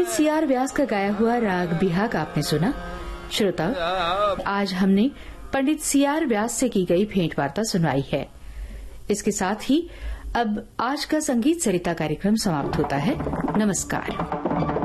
पंडित CR व्यास का गाया हुआ राग बिहाग आपने सुना। श्रोता, आज हमने पंडित सीआर व्यास से की गई भेंट वार्ता सुनवाई है। इसके साथ ही अब आज का संगीत सरिता कार्यक्रम समाप्त होता है। नमस्कार।